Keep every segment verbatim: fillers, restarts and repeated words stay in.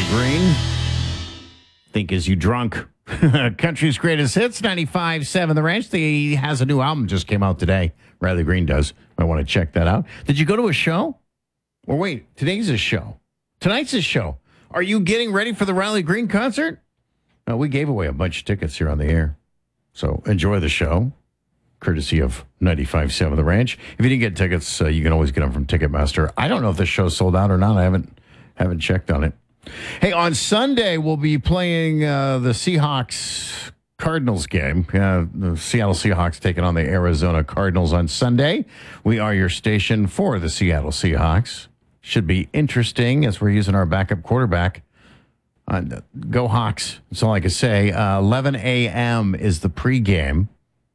Green. Think Is You Drunk. Country's greatest hits, ninety-five seven The Ranch. He has a new album just came out today. Riley Green does. I want to check that out. Did you go to a show? Or wait, today's a show. Tonight's a show. Are you getting ready for the Riley Green concert? Uh, we gave away a bunch of tickets here on the air. So enjoy the show, courtesy of ninety-five seven The Ranch. If you didn't get tickets, uh, you can always get them from Ticketmaster. I don't know if this show's sold out or not. I haven't haven't checked on it. Hey, on Sunday, we'll be playing uh, the Seahawks Cardinals game. Uh, the Seattle Seahawks taking on the Arizona Cardinals on Sunday. We are your station for the Seattle Seahawks. Should be interesting as we're using our backup quarterback. Uh, go Hawks. That's all I can say. Uh, eleven a.m. is the pregame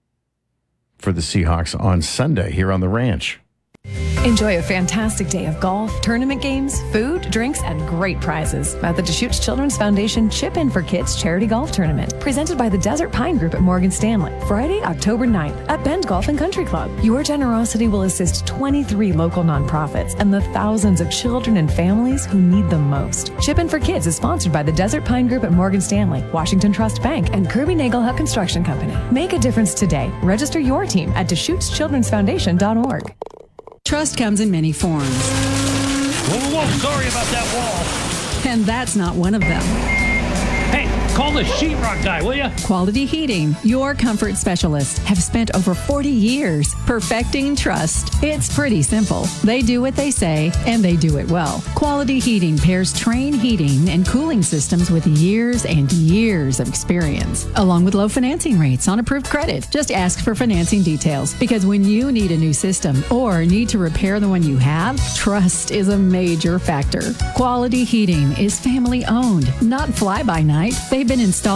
for the Seahawks on Sunday here on the ranch. Enjoy a fantastic day of golf, tournament games, food, drinks, and great prizes at the Deschutes Children's Foundation Chip In for Kids Charity Golf Tournament, presented by the Desert Pine Group at Morgan Stanley, Friday, October ninth at Bend Golf and Country Club. Your generosity will assist twenty-three local nonprofits and the thousands of children and families who need them most. Chip In for Kids is sponsored by the Desert Pine Group at Morgan Stanley, Washington Trust Bank, and Kirby Nagelhut Construction Company. Make a difference today. Register your team at Deschutes Children's Foundation dot org. Trust comes in many forms. Whoa, whoa, whoa, sorry about that wall. And that's not one of them. Hey, call the sheetrock guy, will you? Quality Heating, your comfort specialist, have spent over forty years perfecting trust. It's pretty simple. They do what they say, and they do it well. Quality Heating pairs Trane heating and cooling systems with years and years of experience, along with low financing rates on approved credit. Just ask for financing details, because when you need a new system or need to repair the one you have, trust is a major factor. Quality Heating is family owned, not fly-by-night. They've been installed